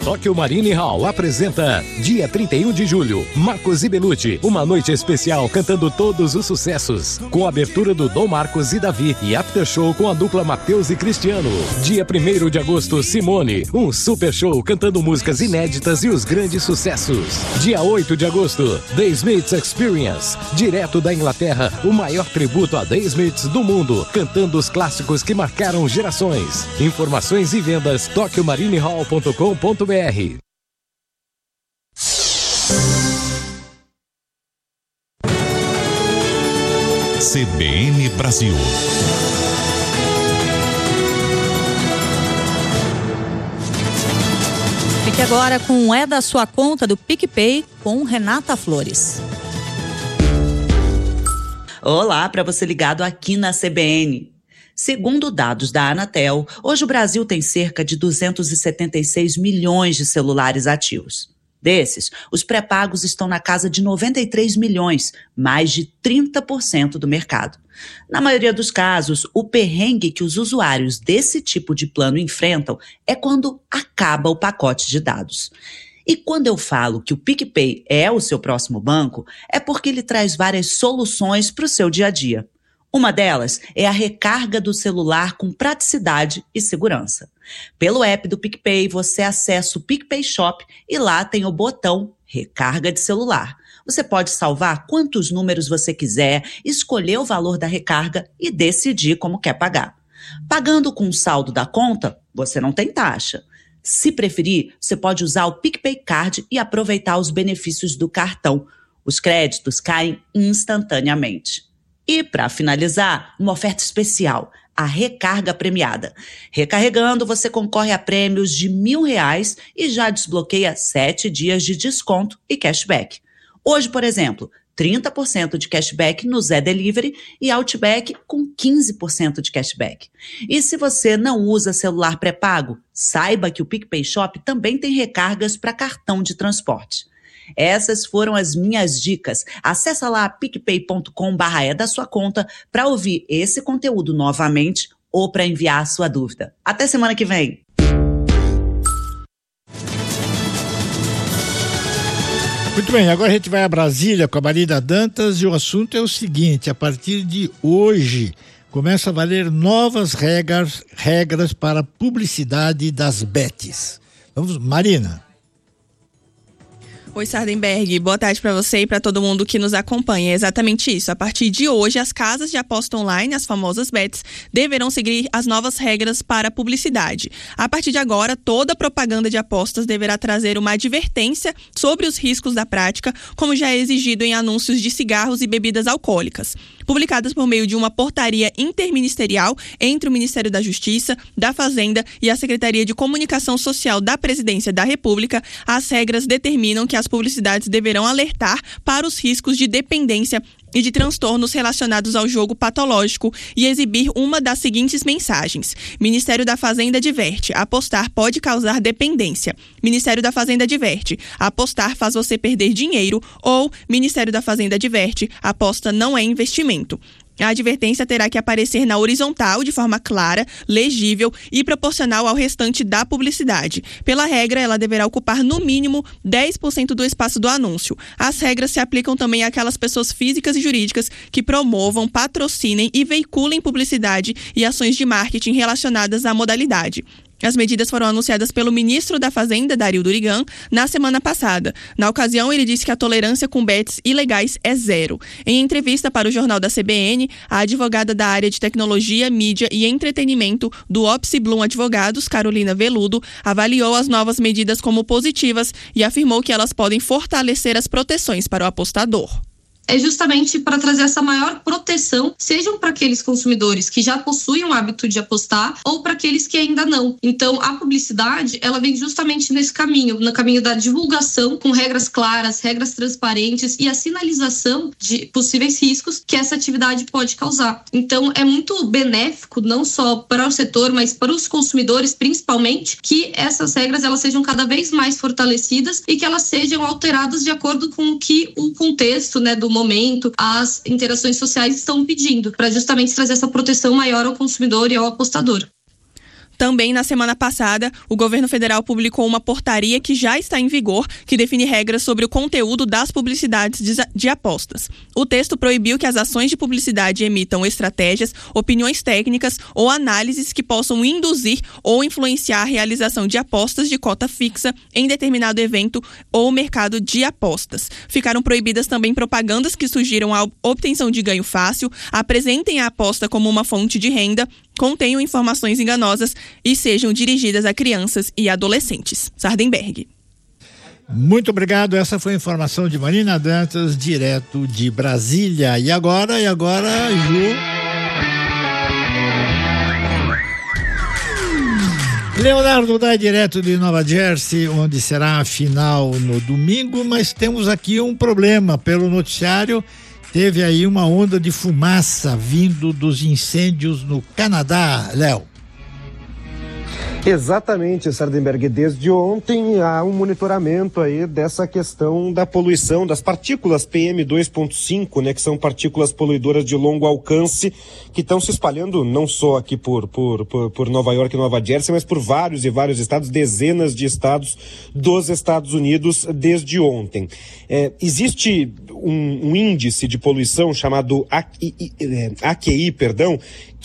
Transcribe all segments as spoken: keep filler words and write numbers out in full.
Tokyo Marine Hall apresenta dia trinta e um de julho, Marcos e Belucci, uma noite especial cantando todos os sucessos, com a abertura do Dom Marcos e Davi e after show com a dupla Matheus e Cristiano. Dia primeiro de agosto, Simone, um super show cantando músicas inéditas e os grandes sucessos. Dia oito de agosto, The Smiths Experience, direto da Inglaterra, o maior tributo a The Smiths do mundo, cantando os clássicos que marcaram gerações. Informações e vendas tokyo marine hall ponto com ponto br. C B N Brasil. Fique agora com É da Sua Conta do PicPay com Renata Flores. Olá, para você ligado aqui na C B N. Segundo dados da Anatel, hoje o Brasil tem cerca de duzentos e setenta e seis milhões de celulares ativos. Desses, os pré-pagos estão na casa de noventa e três milhões, mais de trinta por cento do mercado. Na maioria dos casos, o perrengue que os usuários desse tipo de plano enfrentam é quando acaba o pacote de dados. E quando eu falo que o PicPay é o seu próximo banco, é porque ele traz várias soluções para o seu dia a dia. Uma delas é a recarga do celular com praticidade e segurança. Pelo app do PicPay, você acessa o PicPay Shop e lá tem o botão Recarga de Celular. Você pode salvar quantos números você quiser, escolher o valor da recarga e decidir como quer pagar. Pagando com o saldo da conta, você não tem taxa. Se preferir, você pode usar o PicPay Card e aproveitar os benefícios do cartão. Os créditos caem instantaneamente. E, para finalizar, uma oferta especial, a recarga premiada. Recarregando, você concorre a prêmios de mil reais e já desbloqueia sete dias de desconto e cashback. Hoje, por exemplo, trinta por cento de cashback no Zé Delivery e Outback com quinze por cento de cashback. E se você não usa celular pré-pago, saiba que o PicPay Shop também tem recargas para cartão de transporte. Essas foram as minhas dicas. Acesse lá picpay ponto com barra é da sua conta para ouvir esse conteúdo novamente ou para enviar a sua dúvida. Até semana que vem! Muito bem, agora a gente vai a Brasília com a Marina Dantas e o assunto é o seguinte: a partir de hoje começa a valer novas regras, regras para a publicidade das bets. Vamos, Marina. Oi, Sardenberg, boa tarde para você e para todo mundo que nos acompanha. É exatamente isso. A partir de hoje, as casas de aposta online, as famosas bets, deverão seguir as novas regras para a publicidade. A partir de agora, toda propaganda de apostas deverá trazer uma advertência sobre os riscos da prática, como já é exigido em anúncios de cigarros e bebidas alcoólicas. Publicadas por meio de uma portaria interministerial entre o Ministério da Justiça, da Fazenda e a Secretaria de Comunicação Social da Presidência da República, as regras determinam que as publicidades deverão alertar para os riscos de dependência e de transtornos relacionados ao jogo patológico e exibir uma das seguintes mensagens. Ministério da Fazenda adverte: apostar pode causar dependência. Ministério da Fazenda adverte: apostar faz você perder dinheiro. Ou Ministério da Fazenda adverte: aposta não é investimento. A advertência terá que aparecer na horizontal de forma clara, legível e proporcional ao restante da publicidade. Pela regra, ela deverá ocupar no mínimo dez por cento do espaço do anúncio. As regras se aplicam também àquelas pessoas físicas e jurídicas que promovam, patrocinem e veiculem publicidade e ações de marketing relacionadas à modalidade. As medidas foram anunciadas pelo ministro da Fazenda, Dario Durigan, na semana passada. Na ocasião, ele disse que a tolerância com bets ilegais é zero. Em entrevista para o Jornal da C B N, a advogada da área de tecnologia, mídia e entretenimento do Opsi Bloom Advogados, Carolina Veludo, avaliou as novas medidas como positivas e afirmou que elas podem fortalecer as proteções para o apostador. É justamente para trazer essa maior proteção, sejam para aqueles consumidores que já possuem o hábito de apostar ou para aqueles que ainda não. Então, a publicidade, ela vem justamente nesse caminho, no caminho da divulgação, com regras claras, regras transparentes e a sinalização de possíveis riscos que essa atividade pode causar. Então, é muito benéfico, não só para o setor, mas para os consumidores, principalmente, que essas regras elas sejam cada vez mais fortalecidas e que elas sejam alteradas de acordo com o que o contexto, né, do momento, as interações sociais estão pedindo, para justamente trazer essa proteção maior ao consumidor e ao apostador. Também na semana passada, o governo federal publicou uma portaria que já está em vigor, que define regras sobre o conteúdo das publicidades de apostas. O texto proibiu que as ações de publicidade emitam estratégias, opiniões técnicas ou análises que possam induzir ou influenciar a realização de apostas de cota fixa em determinado evento ou mercado de apostas. Ficaram proibidas também propagandas que sugiram a obtenção de ganho fácil, apresentem a aposta como uma fonte de renda, contenham informações enganosas e sejam dirigidas a crianças e adolescentes. Sardenberg. Muito obrigado. Essa foi a informação de Marina Dantas, direto de Brasília. E agora, e agora, Ju? Leonardo dá direto de Nova Jersey, onde será a final no domingo, mas temos aqui um problema. Pelo noticiário, teve aí uma onda de fumaça vindo dos incêndios no Canadá, Léo. Exatamente, Sardenberg. Desde ontem há um monitoramento aí dessa questão da poluição das partículas P M dois ponto cinco, né, que são partículas poluidoras de longo alcance, que estão se espalhando não só aqui por, por, por, por Nova York e Nova Jersey, mas por vários e vários estados, dezenas de estados dos Estados Unidos desde ontem. É, existe um, um índice de poluição chamado A Q I, perdão,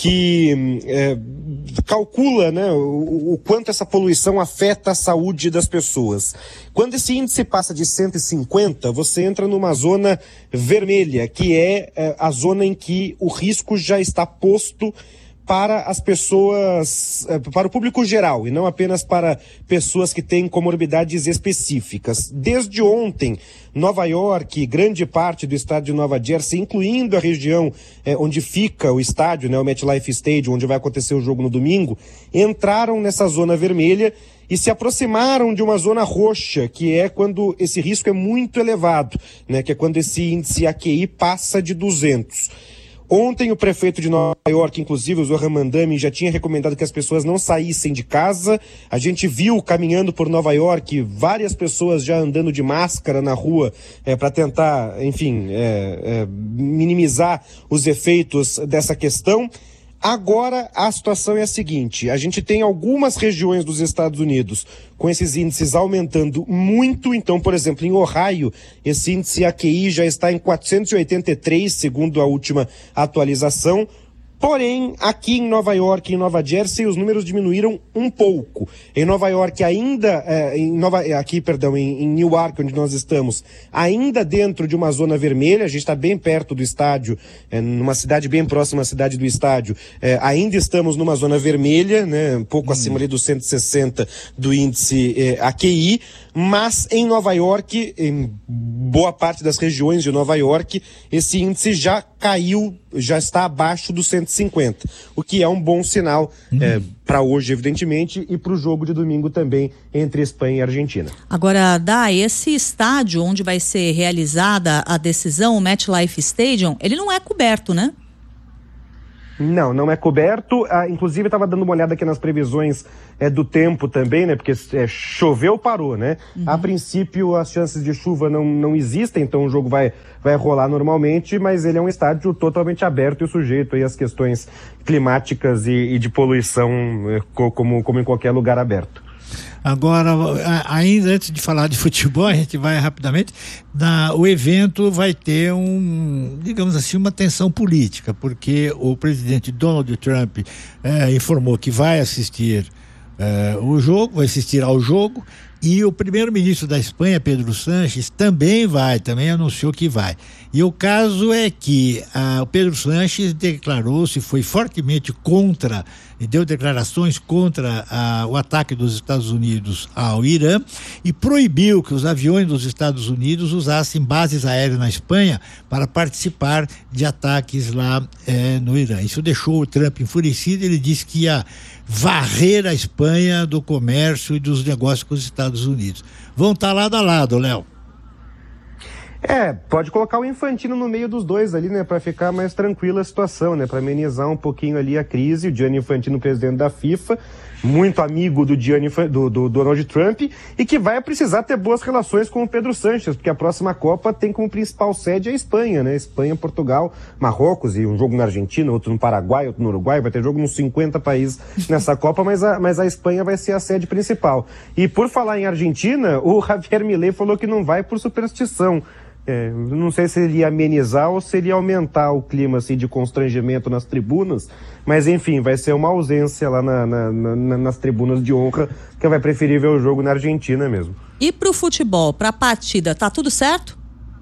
que é, calcula, né, o, o quanto essa poluição afeta a saúde das pessoas. Quando esse índice passa de cento e cinquenta, você entra numa zona vermelha, que é, é a zona em que o risco já está posto para as pessoas, para o público geral, e não apenas para pessoas que têm comorbidades específicas. Desde ontem, Nova York, grande parte do estado de Nova Jersey, incluindo a região eh, onde fica o estádio, né, o MetLife Stadium, onde vai acontecer o jogo no domingo, entraram nessa zona vermelha e se aproximaram de uma zona roxa, que é quando esse risco é muito elevado, né, que é quando esse índice A Q I passa de duzentos. Ontem o prefeito de Nova York, inclusive o Zohran Mamdani, já tinha recomendado que as pessoas não saíssem de casa. A gente viu caminhando por Nova York várias pessoas já andando de máscara na rua é, para tentar, enfim, é, é, minimizar os efeitos dessa questão. Agora a situação é a seguinte: a gente tem algumas regiões dos Estados Unidos com esses índices aumentando muito. Então, por exemplo, em Ohio, esse índice A Q I já está em quatrocentos e oitenta e três, segundo a última atualização. Porém, aqui em Nova York e em Nova Jersey, os números diminuíram um pouco. Em Nova York ainda, é, em Nova, aqui, perdão, em, em Newark, onde nós estamos, ainda dentro de uma zona vermelha, a gente está bem perto do estádio, é, numa cidade bem próxima à cidade do estádio, é, ainda estamos numa zona vermelha, né, um pouco hum. acima ali dos cento e sessenta do índice é, A Q I, mas em Nova York, em boa parte das regiões de Nova York, esse índice já caiu, já está abaixo dos cento e cinquenta, o que é um bom sinal uhum. é, para hoje, evidentemente, e para o jogo de domingo também entre Espanha e Argentina. Agora, Dá, esse estádio onde vai ser realizada a decisão, o MetLife Stadium, ele não é coberto, né? Não, não é coberto. Ah, inclusive, estava dando uma olhada aqui nas previsões é, do tempo também, né? Porque é, choveu, parou, né? Uhum. A princípio, as chances de chuva não, não existem, então o jogo vai, vai rolar normalmente, mas ele é um estádio totalmente aberto e sujeito aí às questões climáticas e, e de poluição, é, como, como em qualquer lugar aberto. Agora, ainda antes de falar de futebol, a gente vai rapidamente, na, o evento vai ter um, digamos assim, uma tensão política, porque o presidente Donald Trump é, informou que vai assistir é, o jogo, vai assistir ao jogo, e o primeiro-ministro da Espanha, Pedro Sánchez, também vai, também anunciou que vai. E o caso é que ah, o Pedro Sánchez declarou-se, foi fortemente contra, e deu declarações contra ah, o ataque dos Estados Unidos ao Irã e proibiu que os aviões dos Estados Unidos usassem bases aéreas na Espanha para participar de ataques lá eh, no Irã. Isso deixou o Trump enfurecido. Ele disse que ia varrer a Espanha do comércio e dos negócios com os Estados Unidos. Vão estar lado a lado, Léo. É, pode colocar o Infantino no meio dos dois ali, né, para ficar mais tranquila a situação, né, para amenizar um pouquinho ali a crise. O Gianni Infantino, presidente da FIFA, muito amigo do, Gianni, do, do Donald Trump, e que vai precisar ter boas relações com o Pedro Sánchez, porque a próxima Copa tem como principal sede a Espanha, né? Espanha, Portugal, Marrocos, e um jogo na Argentina, outro no Paraguai, outro no Uruguai, vai ter jogo nos cinquenta países nessa Copa, mas a, mas a Espanha vai ser a sede principal. E por falar em Argentina, o Javier Milei falou que não vai por superstição. É, não sei se ele ia amenizar ou se ele ia aumentar o clima assim, de constrangimento nas tribunas, mas enfim, vai ser uma ausência lá na, na, na, nas tribunas de honra, que vai preferir ver o jogo na Argentina mesmo. E pro futebol, pra partida, tá tudo certo?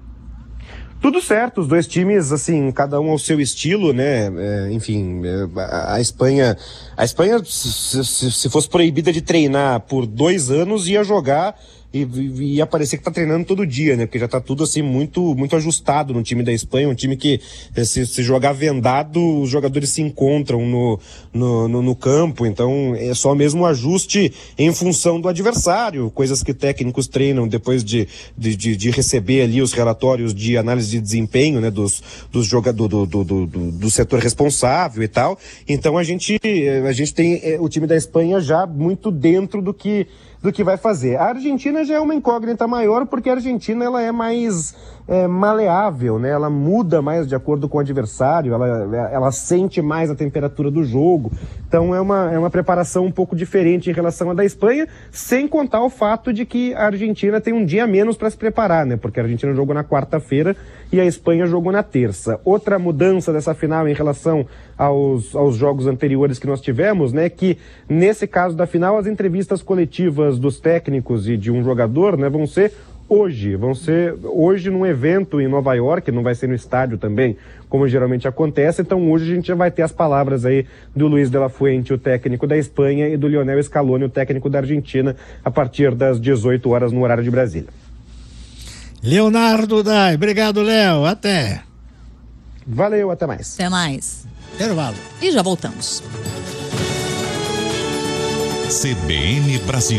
Tudo certo, os dois times, assim, cada um ao seu estilo, né, é, enfim, é, a, a Espanha, a Espanha, se, se, se fosse proibida de treinar por dois anos, ia jogar e, e ia parecer que tá treinando todo dia, né, porque já tá tudo, assim, muito, muito ajustado no time da Espanha, um time que, se, se jogar vendado, os jogadores se encontram no, no, no, no campo, então é só mesmo um ajuste em função do adversário, coisas que técnicos treinam depois de, de, de, de receber ali os relatórios de análise de desempenho, né, dos, dos jogadores, do, do, do, do, do setor responsável e tal. Então a gente, a gente tem é, o time da Espanha já muito dentro do que, do que vai fazer. A Argentina já é uma incógnita maior, porque a Argentina ela é mais é, maleável, né? Ela muda mais de acordo com o adversário, ela, ela sente mais a temperatura do jogo. Então é uma, é uma preparação um pouco diferente em relação à da Espanha, sem contar o fato de que a Argentina tem um dia a menos para se preparar, né? Porque a Argentina jogou na quarta-feira e a Espanha jogou na terça. Outra mudança dessa final em relação aos, aos jogos anteriores que nós tivemos, né? Que nesse caso da final, as entrevistas coletivas dos técnicos e de um jogador, né? Vão ser hoje, vão ser hoje num evento em Nova York, não vai ser no estádio também, como geralmente acontece. Então hoje a gente já vai ter as palavras aí do Luis de la Fuente, o técnico da Espanha, e do Lionel Scaloni, o técnico da Argentina, a partir das dezoito horas no horário de Brasília. Leonardo Dai, obrigado, Léo, até. Valeu, até mais. Até mais. Intervalo. E já voltamos. C B N Brasil.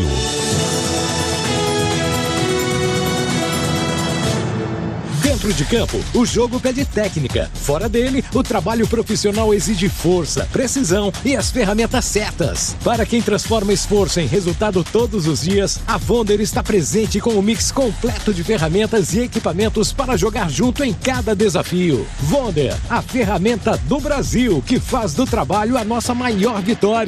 Dentro de campo, o jogo pede técnica. Fora dele, o trabalho profissional exige força, precisão e as ferramentas certas. Para quem transforma esforço em resultado todos os dias, a Wonder está presente com um mix completo de ferramentas e equipamentos para jogar junto em cada desafio. Wonder, a ferramenta do Brasil que faz do trabalho a nossa maior vitória.